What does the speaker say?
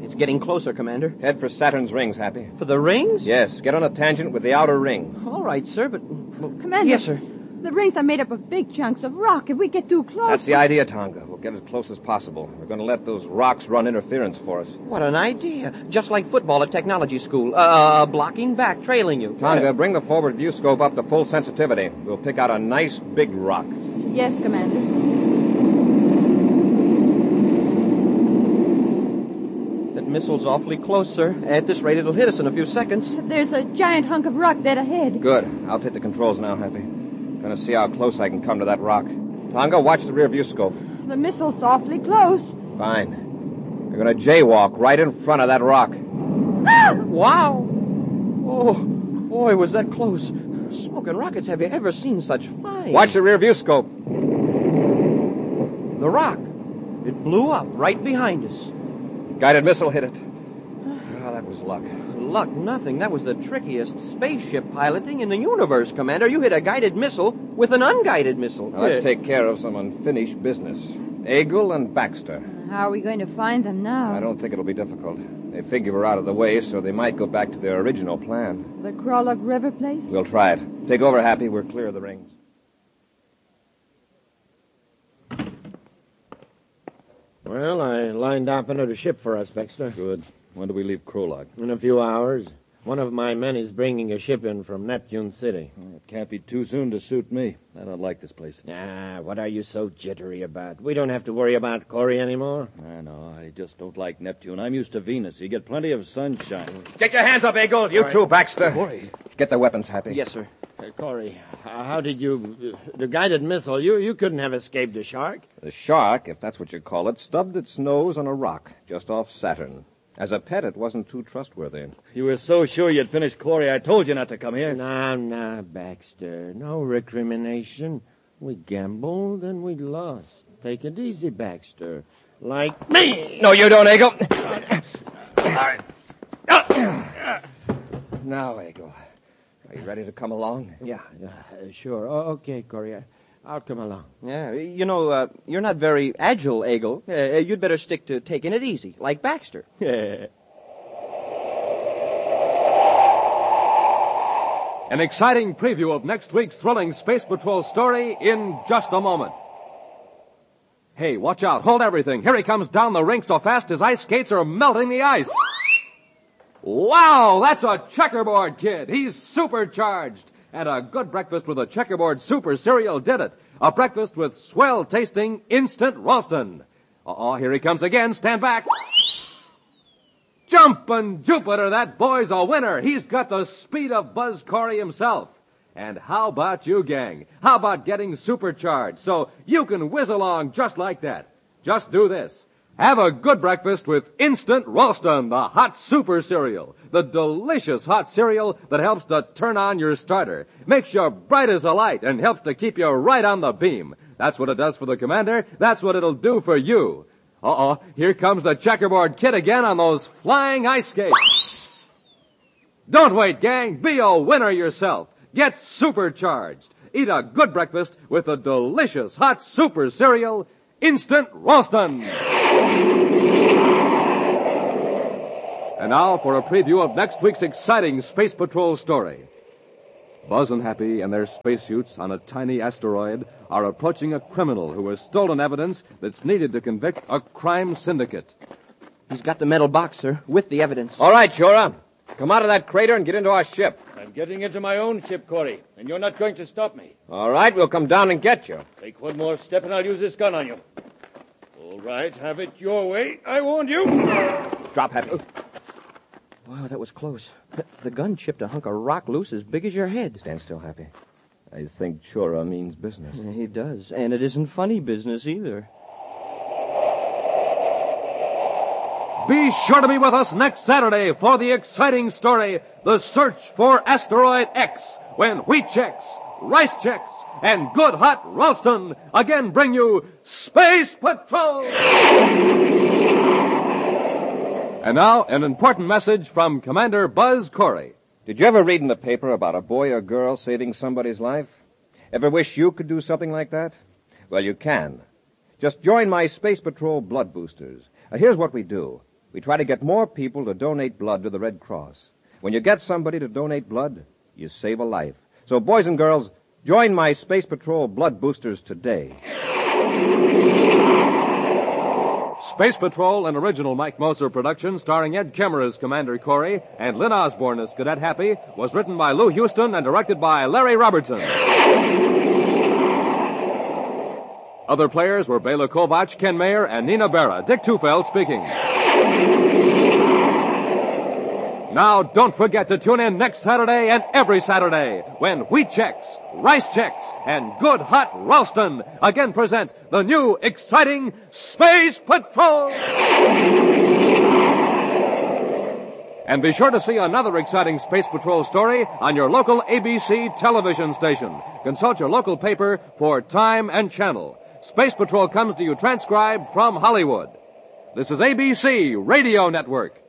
It's getting closer, Commander. Head for Saturn's rings, Happy. For the rings? Yes, get on a tangent with the outer ring. All right, sir, but... Well, Commander. Yes, sir. The rings are made up of big chunks of rock. If we get too close... That's the idea, Tonga. We'll get as close as possible. We're going to let those rocks run interference for us. What an idea. Just like football at technology school. Blocking back, trailing you. Tonga, bring the forward view scope up to full sensitivity. We'll pick out a nice big rock. Yes, Commander. That missile's awfully close, sir. At this rate, it'll hit us in a few seconds. There's a giant hunk of rock dead ahead. Good. I'll take the controls now, Happy. Going to see how close I can come to that rock. Tonga, watch the rear view scope. The missile's awfully close. Fine. We're going to jaywalk right in front of that rock. Ah! Wow. Oh, boy, was that close. Smoking rockets, have you ever seen such flying? Watch the rear view scope. The rock. It blew up right behind us. Guided missile hit it. Oh, that was luck. Luck, nothing. That was the trickiest spaceship piloting in the universe, Commander. You hit a guided missile with an unguided missile. Now, let's take care of some unfinished business. Eagle and Baxter. How are we going to find them now? I don't think it'll be difficult. They figure we're out of the way, so they might go back to their original plan. The Crawlock River place? We'll try it. Take over, Happy. We're clear of the rings. Well, I lined up another ship for us, Baxter. Good. When do we leave Krolak? In a few hours. One of my men is bringing a ship in from Neptune City. It can't be too soon to suit me. I don't like this place. Ah, what are you so jittery about? We don't have to worry about Corey anymore. I know. I just don't like Neptune. I'm used to Venus. You get plenty of sunshine. Get your hands up, Eagle. You too, Baxter. Corey. Get the weapons, Happy. Yes, sir. Corey, how did you... the guided missile, you couldn't have escaped a shark. The shark, if that's what you call it, stubbed its nose on a rock just off Saturn. As a pet, it wasn't too trustworthy. You were so sure you'd finish Corey, I told you not to come here. Now, Baxter. No recrimination. We gambled and we lost. Take it easy, Baxter. Like me. No, you don't, Eagle. Now, Eagle. Are you ready to come along? Yeah, sure. Okay, Corey. I'll come along. Yeah, you know, you're not very agile, Eagle. You'd better stick to taking it easy, like Baxter. An exciting preview of next week's thrilling Space Patrol story in just a moment. Hey, watch out. Hold everything. Here he comes down the rink so fast his ice skates are melting the ice. Wow, that's a checkerboard kid. He's supercharged. And a good breakfast with a checkerboard super cereal did it. A breakfast with swell-tasting instant Ralston. Here he comes again. Stand back. Jumpin' Jupiter, that boy's a winner. He's got the speed of Buzz Corey himself. And how about you, gang? How about getting supercharged so you can whiz along just like that? Just do this. Have a good breakfast with Instant Ralston, the hot super cereal. The delicious hot cereal that helps to turn on your starter. Makes you bright as a light and helps to keep you right on the beam. That's what it does for the Commander. That's what it'll do for you. Here comes the checkerboard kid again on those flying ice skates. Don't wait, gang. Be a winner yourself. Get supercharged. Eat a good breakfast with the delicious hot super cereal, Instant Ralston. And now for a preview of next week's exciting Space Patrol story. Buzz and Happy and their spacesuits on a tiny asteroid are approaching a criminal who has stolen evidence that's needed to convict a crime syndicate. He's got the metal box, sir, with the evidence. All right, Shura. Come out of that crater and get into our ship. I'm getting into my own ship, Corey, and you're not going to stop me. All right, we'll come down and get you. Take one more step and I'll use this gun on you. All right, have it your way. I warned you. Drop, Happy. Wow, that was close. The gun chipped a hunk of rock loose as big as your head. Stand still, Happy. I think Shura means business. He does, and it isn't funny business either. Be sure to be with us next Saturday for the exciting story, The Search for Asteroid X, when Wheat Chex, Rice Chex, and Good Hot Ralston again bring you Space Patrol! And now, an important message from Commander Buzz Corey. Did you ever read in the paper about a boy or girl saving somebody's life? Ever wish you could do something like that? Well, you can. Just join my Space Patrol Blood Boosters. Here's what we do. We try to get more people to donate blood to the Red Cross. When you get somebody to donate blood, you save a life. So, boys and girls, join my Space Patrol blood boosters today. Space Patrol, an original Mike Moser production starring Ed Kemmer as Commander Corey and Lynn Osborne as Cadet Happy, was written by Lou Houston and directed by Larry Robertson. Other players were Bela Kovac, Ken Mayer, and Nina Berra. Dick Tufeld speaking. Now, don't forget to tune in next Saturday and every Saturday when Wheat Chex, Rice Chex, and Good Hot Ralston again present the new, exciting Space Patrol! And be sure to see another exciting Space Patrol story on your local ABC television station. Consult your local paper for time and channel. Space Patrol comes to you transcribed from Hollywood. This is ABC Radio Network.